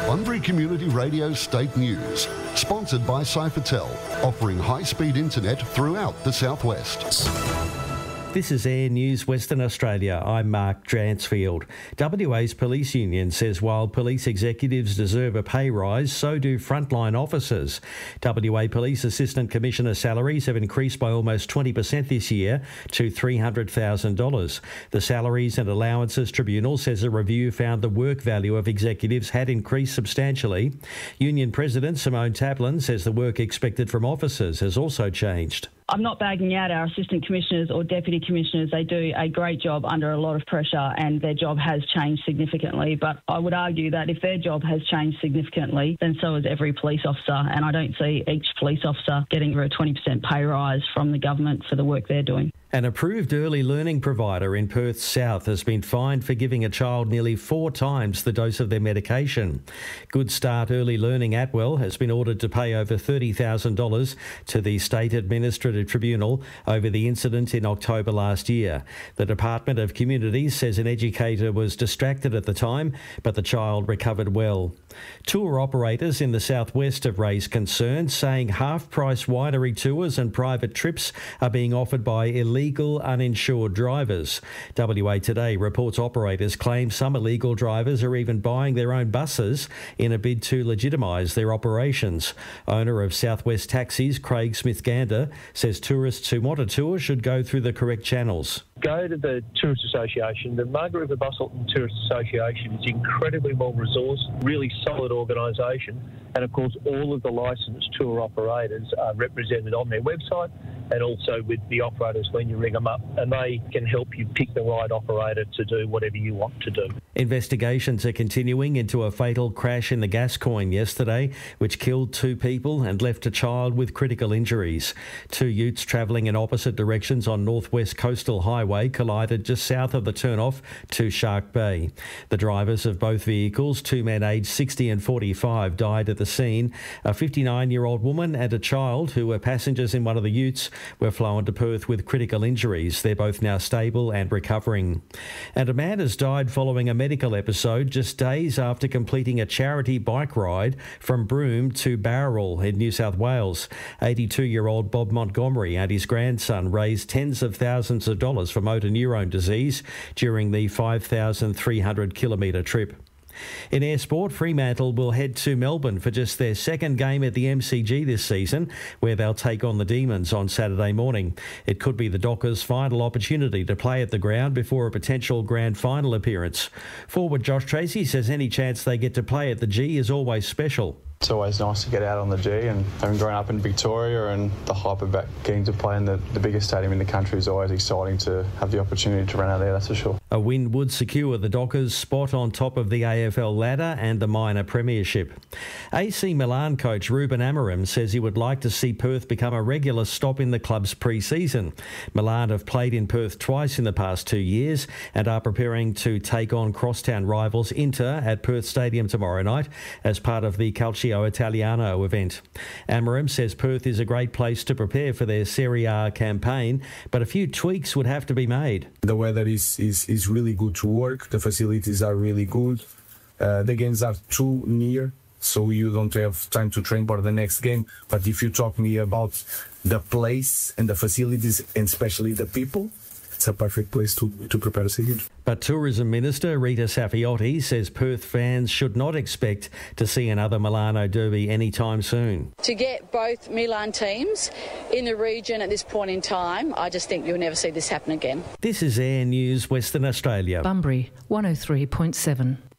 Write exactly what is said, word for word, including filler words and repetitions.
Bunbury Community Radio State News, sponsored by Cyfertel, offering high-speed internet throughout the southwest. This is Air News Western Australia. I'm Mark Dransfield. W A's police union says while police executives deserve a pay rise, so do frontline officers. W A Police Assistant Commissioner salaries have increased by almost twenty percent this year to three hundred thousand dollars. The Salaries and Allowances Tribunal says a review found the work value of executives had increased substantially. Union President Simone Taplin says the work expected from officers has also changed. I'm not bagging out our assistant commissioners or deputy commissioners. They do a great job under a lot of pressure and their job has changed significantly. But I would argue that if their job has changed significantly, then so has every police officer. And I don't see each police officer getting a twenty percent pay rise from the government for the work they're doing. An approved early learning provider in Perth South has been fined for giving a child nearly four times the dose of their medication. Good Start Early Learning Atwell has been ordered to pay over thirty thousand dollars to the State Administrative Tribunal over the incident in October last year. The Department of Communities says an educator was distracted at the time, but the child recovered well. Tour operators in the southwest have raised concerns, saying half-price winery tours and private trips are being offered by illegal Illegal uninsured drivers. W A Today reports operators claim some illegal drivers are even buying their own buses in a bid to legitimise their operations. Owner of Southwest Taxis, Craig Smith-Gander, says tourists who want a tour should go through the correct channels. Go to the Tourist Association. The Margaret River Busselton Tourist Association is incredibly well resourced, really solid organisation, and of course all of the licensed tour operators are represented on their website and also with the operators when you ring them up, and they can help you pick the right operator to do whatever you want to do. Investigations are continuing into a fatal crash in the Gascoyne yesterday, which killed two people and left a child with critical injuries. Two utes travelling in opposite directions on Northwest Coastal Highway collided just south of the turnoff to Shark Bay. The drivers of both vehicles, two men aged sixty and forty-five, died at the scene. A fifty-nine-year-old woman and a child who were passengers in one of the utes were flown to Perth with critical injuries. They're both now stable and recovering. And a man has died following a medical episode just days after completing a charity bike ride from Broome to Bowral in New South Wales. eighty-two-year-old Bob Montgomery and his grandson raised tens of thousands of dollars for motor neurone disease during the five thousand three hundred kilometre trip. In air sport, Fremantle will head to Melbourne for just their second game at the M C G this season, where they'll take on the Demons on Saturday morning. It could be the Dockers' final opportunity to play at the ground before a potential grand final appearance. Forward Josh Tracy says any chance they get to play at the G is always special. It's always nice to get out on the G, and having grown up in Victoria and the hype about getting to play in the, the biggest stadium in the country is always exciting to have the opportunity to run out there, that's for sure. A win would secure the Dockers' spot on top of the A F L ladder and the minor premiership. A C Milan coach Ruben Amorim says he would like to see Perth become a regular stop in the club's pre-season. Milan have played in Perth twice in the past two years and are preparing to take on crosstown rivals Inter at Perth Stadium tomorrow night as part of the Calcio Italiano event. Amorim says Perth is a great place to prepare for their Serie A campaign, but a few tweaks would have to be made. The weather is, is, is really good to work. The facilities are really good. Uh, the games are too near, so you don't have time to train for the next game. But if you talk me about the place and the facilities, and especially the people, it's a perfect place to, to prepare a season. But Tourism Minister Rita Safiotti says Perth fans should not expect to see another Milano Derby anytime soon. To get both Milan teams in the region at this point in time, I just think you'll never see this happen again. This is Air News Western Australia. Bunbury, one oh three point seven.